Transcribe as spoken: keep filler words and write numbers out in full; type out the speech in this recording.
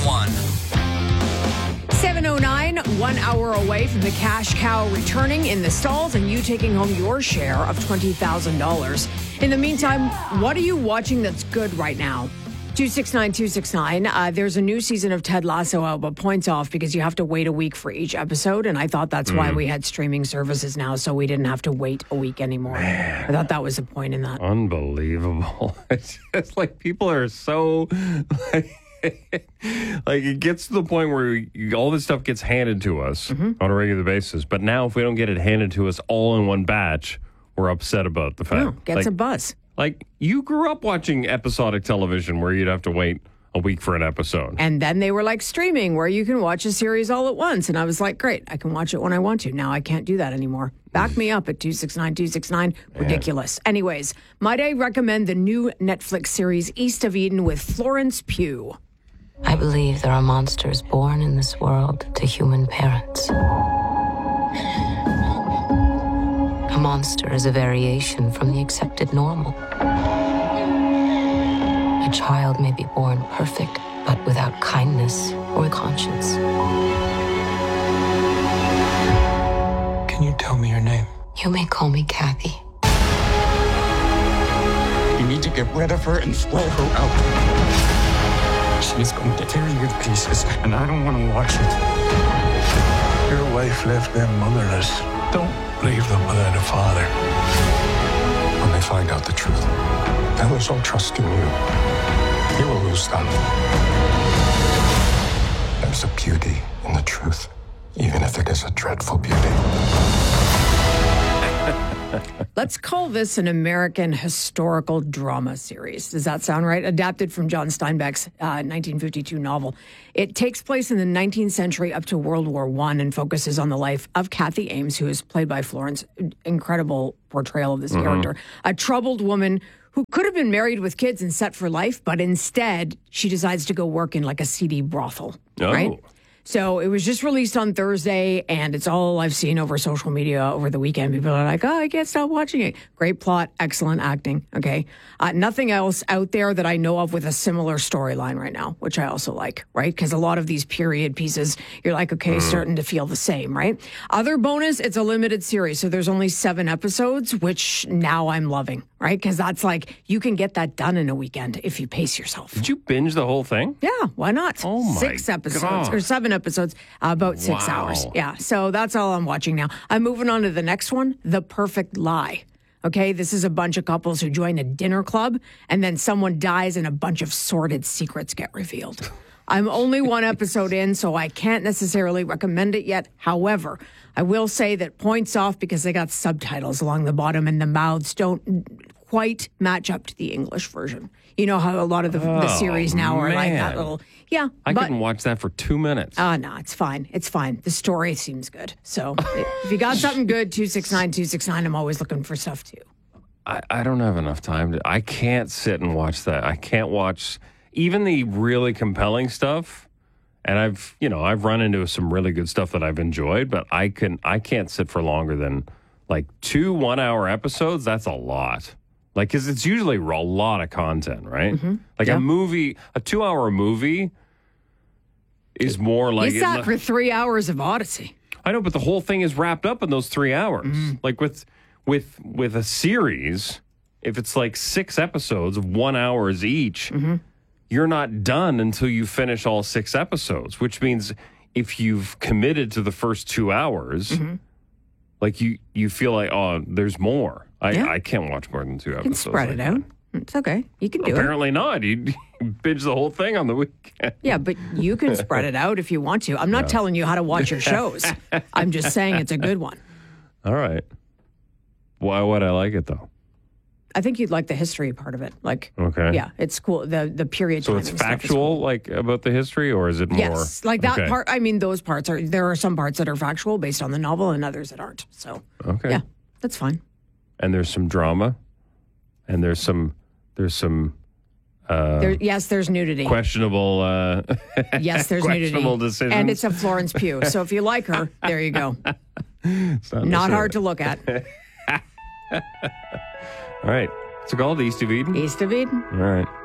one. seven oh nine, one hour away from the cash cow returning in the stalls and you taking home your share of twenty thousand dollars. In the meantime, what are you watching that's good right now? two six nine two six nine. Uh, there's a new season of Ted Lasso out, but points off because you have to wait a week for each episode. And I thought that's mm. why we had streaming services now, so we didn't have to wait a week anymore. Man. I thought that was the point in that. Unbelievable. It's just like people are so... Like, like it gets to the point where you, all this stuff gets handed to us mm-hmm. on a regular basis. But now if we don't get it handed to us all in one batch, we're upset about the fact. No, gets like, a buzz. Like, you grew up watching episodic television where you'd have to wait a week for an episode. And then they were like streaming where you can watch a series all at once. And I was like, great, I can watch it when I want to. Now I can't do that anymore. Back me up at two six nine two six nine. Ridiculous. Yeah. Anyways, might I recommend the new Netflix series East of Eden with Florence Pugh. I believe there are monsters born in this world to human parents. A monster is a variation from the accepted normal. A child may be born perfect, but without kindness or conscience. Can you tell me your name? You may call me Kathy. You need to get rid of her and throw her out. She's going to tear you to pieces, and I don't want to watch it. Your wife left them motherless. Don't leave them without a father. When they find out the truth, they'll lose all trust in you. You will lose them. There's a beauty in the truth, even if it is a dreadful beauty. Let's call this an American historical drama series. Does that sound right? Adapted from John Steinbeck's uh, nineteen fifty-two novel. It takes place in the nineteenth century up to World War One and focuses on the life of Kathy Ames, who is played by Florence. Incredible portrayal of this mm-hmm. character. A troubled woman who could have been married with kids and set for life, but instead she decides to go work in like a seedy brothel. Oh. Right? So it was just released on Thursday, and it's all I've seen over social media over the weekend. People are like, oh, I can't stop watching it. Great plot, excellent acting, okay? Uh, nothing else out there that I know of with a similar storyline right now, which I also like, right? Because a lot of these period pieces, you're like, okay, mm. starting to feel the same, right? Other bonus, it's a limited series, so there's only seven episodes, which now I'm loving, right? Because that's like, you can get that done in a weekend if you pace yourself. Did you binge the whole thing? Yeah, why not? Oh my Six episodes, God. or seven episodes. episodes, uh, about six wow. hours. Yeah, so that's all I'm watching now. I'm moving on to the next one, The Perfect Lie. Okay, this is a bunch of couples who join a dinner club, and then someone dies and a bunch of sordid secrets get revealed. I'm only one episode in, so I can't necessarily recommend it yet. However, I will say that points off because they got subtitles along the bottom and the mouths don't quite match up to the English version. You know how a lot of the, oh, the series now are man. like that little... Yeah. I but, couldn't watch that for two minutes. Oh, uh, no, it's fine. It's fine. The story seems good. So if you got something good, two six nine two six nine, I'm always looking for stuff too. I, I don't have enough time. To, I can't sit and watch that. I can't watch even the really compelling stuff. And I've, you know, I've run into some really good stuff that I've enjoyed, but I can, I can't sit for longer than like two one-hour episodes. That's a lot. Like, because it's usually a lot of content, right? Mm-hmm. Like yeah. a movie, a two-hour movie is more like... You sat it, for three hours of Odyssey. I know, but the whole thing is wrapped up in those three hours. Mm-hmm. Like with with with a series, if it's like six episodes of one hours each, mm-hmm. you're not done until you finish all six episodes, which means if you've committed to the first two hours, mm-hmm. like you, you feel like, oh, there's more. I, yeah. I can't watch more than two episodes. You can spread like it out. That. It's okay. You can do Apparently it. Apparently not. You binge the whole thing on the weekend. Yeah, but you can spread it out if you want to. I'm not no. telling you how to watch your shows. I'm just saying it's a good one. All right. Why would I like it, though? I think you'd like the history part of it. Like, okay. Yeah, it's cool. The the period So time it's and stuff factual, is cool. like, about the history, or is it more? Yes, like that okay. part. I mean, those parts are, there are some parts that are factual based on the novel and others that aren't. So, okay. Yeah, that's fine. And there's some drama, and there's some, there's some, uh, there, yes, there's nudity. Questionable, uh, yes, there's questionable nudity. decisions. And it's a Florence Pugh. So if you like her, there you go. not not hard to look at. All right. It's called East of Eden? East of Eden. All right.